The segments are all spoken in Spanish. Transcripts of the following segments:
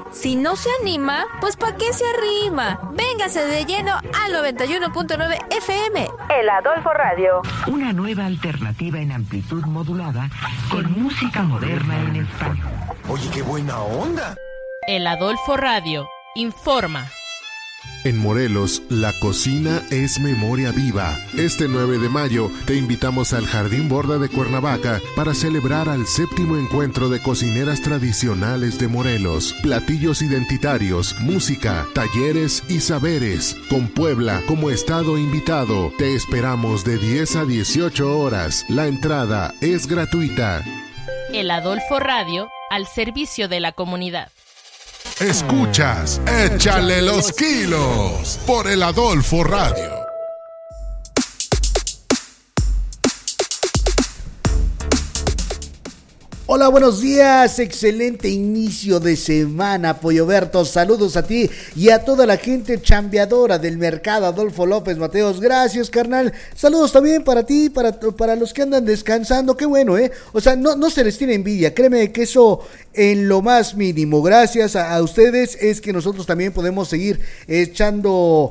Si no se anima, pues ¿pa' qué se arrima? Véngase de lleno al 91.9 FM. El Adolfo Radio. Una nueva alternativa en amplitud modulada con música moderna en español. Oye, qué buena onda. El Adolfo Radio informa. En Morelos, la cocina es memoria viva. Este 9 de mayo te invitamos al Jardín Borda de Cuernavaca para celebrar al 7º encuentro de cocineras tradicionales de Morelos. Platillos identitarios, música, talleres y saberes. Con Puebla como estado invitado. Te esperamos de 10 a 18 horas. La entrada es gratuita. El Adolfo Radio al servicio de la comunidad. Escuchas, échale los kilos por el Adolfo Radio. Hola, buenos días, excelente inicio de semana, Pollo Berto, saludos a ti y a toda la gente chambeadora del mercado Adolfo López Mateos, gracias carnal, saludos también para ti, para los que andan descansando, qué bueno, o sea, no se les tiene envidia, créeme que eso en lo más mínimo, gracias a ustedes es que nosotros también podemos seguir echando,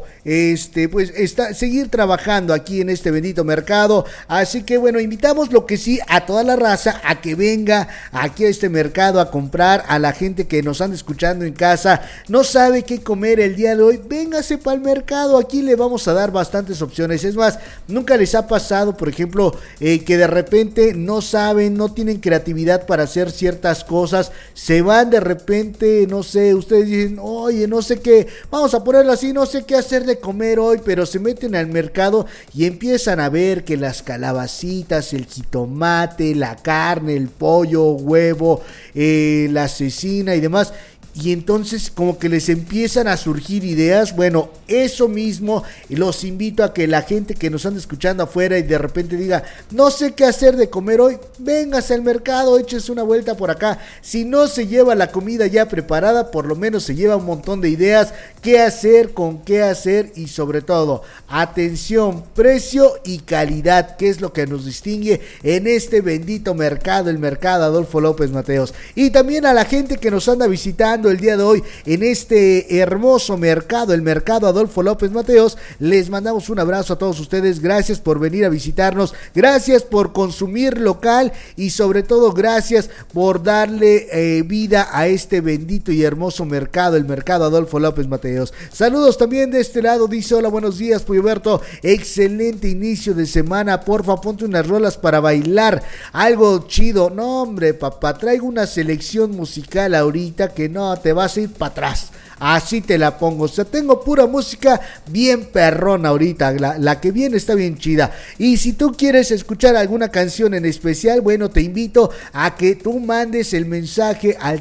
seguir trabajando aquí en este bendito mercado, así que bueno, invitamos lo que sí a toda la raza a que venga aquí a este mercado a comprar, a la gente que nos anda escuchando en casa, no sabe qué comer el día de hoy, véngase para el mercado, aquí le vamos a dar bastantes opciones, es más, nunca les ha pasado, por ejemplo, que de repente no saben, no tienen creatividad para hacer ciertas cosas, se van de repente, no sé, ustedes dicen, oye, no sé qué, vamos a ponerlo así, no sé qué hacer de comer hoy, pero se meten al mercado y empiezan a ver que las calabacitas, el jitomate, la carne, el pollo, huevo, la cecina y demás, y entonces como que les empiezan a surgir ideas. Bueno, eso mismo los invito a que la gente que nos anda escuchando afuera y de repente diga, no sé qué hacer de comer hoy, véngase al mercado, échese una vuelta por acá, si no se lleva la comida ya preparada, por lo menos se lleva un montón de ideas, qué hacer, con qué hacer y sobre todo, atención, precio y calidad, que es lo que nos distingue en este bendito mercado, el mercado Adolfo López Mateos, y también a la gente que nos anda visitando el día de hoy en este hermoso mercado, el mercado Adolfo López Mateos, les mandamos un abrazo a todos ustedes, gracias por venir a visitarnos, gracias por consumir local y sobre todo gracias por darle vida a este bendito y hermoso mercado, el mercado Adolfo López Mateos. Saludos también de este lado, dice hola, buenos días Pollo Berto, excelente inicio de semana, porfa ponte unas rolas para bailar, algo chido. No hombre papá, traigo una selección musical ahorita que no te vas a ir para atrás, así te la pongo, o sea, tengo pura música bien perrona ahorita, la que viene está bien chida, y si tú quieres escuchar alguna canción en especial, bueno, te invito a que tú mandes el mensaje al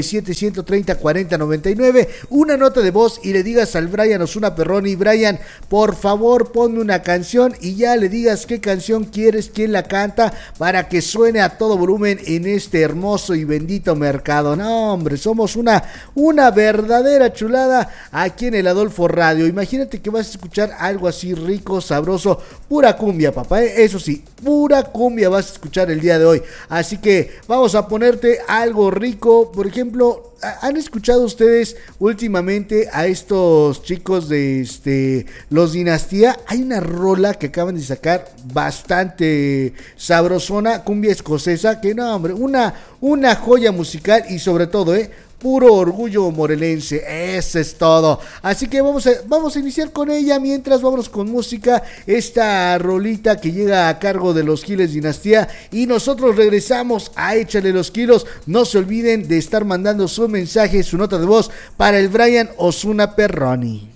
777-130-4099, una nota de voz y le digas al Brian Osuna Perroni, Brian, por favor ponme una canción y ya le digas qué canción quieres, quién la canta, para que suene a todo volumen en este hermoso y bendito mercado. No hombre, somos una verdadera chulada aquí en el Adolfo Radio. Imagínate que vas a escuchar algo así rico, sabroso, pura cumbia papá, eso sí, pura cumbia vas a escuchar el día de hoy, así que vamos a ponerte algo rico. Por ejemplo, ¿han escuchado ustedes últimamente a estos chicos de los Dinastía? Hay una rola que acaban de sacar bastante sabrosona, cumbia escocesa, que no hombre, una joya musical y sobre todo, puro orgullo morelense, eso es todo. Así que vamos a iniciar con ella, mientras vámonos con música, esta rolita que llega a cargo de los Giles Dinastía, y nosotros regresamos a Échale los Kilos. No se olviden de estar mandando su mensaje, su nota de voz para el Brian Osuna Perroni.